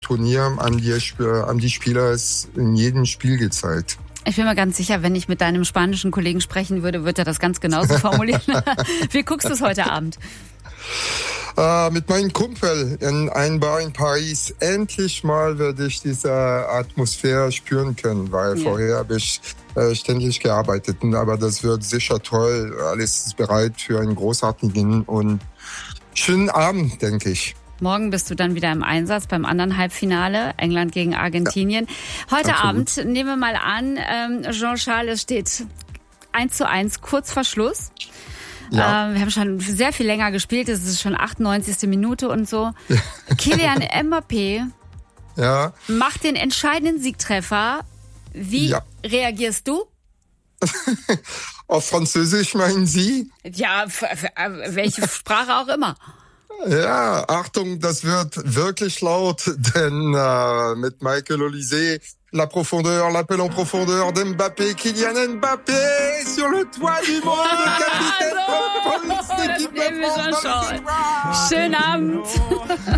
Turnier an die Spieler ist in jedem Spiel gezeigt. Ich bin mir ganz sicher, wenn ich mit deinem spanischen Kollegen sprechen würde, wird er das ganz genauso formulieren. Wie guckst du es heute Abend? Mit meinem Kumpel in einem Bar in Paris. Endlich mal werde ich diese Atmosphäre spüren können, weil vorher habe ich ständig gearbeitet. Aber das wird sicher toll. Alles ist bereit für einen großartigen und schönen Abend, denke ich. Morgen bist du dann wieder im Einsatz beim anderen Halbfinale, England gegen Argentinien. Heute Abend, nehmen wir mal an, Jean-Charles, es steht 1:1, kurz vor Schluss. Ja. Wir haben schon sehr viel länger gespielt, es ist schon 98. Minute und so. Kylian Mbappé macht den entscheidenden Siegtreffer. Wie reagierst du? Auf Französisch meinen Sie? Ja, welche Sprache auch immer. Ja, Achtung, das wird wirklich laut, denn mit Michael Olise, la profondeur, l'appel en profondeur d'Mbappé, Kylian Mbappé sur le toit du monde, capitaine das nehmen wir schon. Schönen Abend.